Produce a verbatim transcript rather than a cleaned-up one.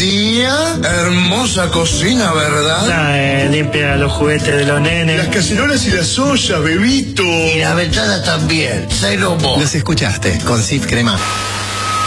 día. Hermosa cocina, ¿verdad? Ah, eh, limpia los juguetes de los nenes. Las cacerolas y las ollas, bebito. Y la ventana también. Cero mo. Los escuchaste con Cif Crema.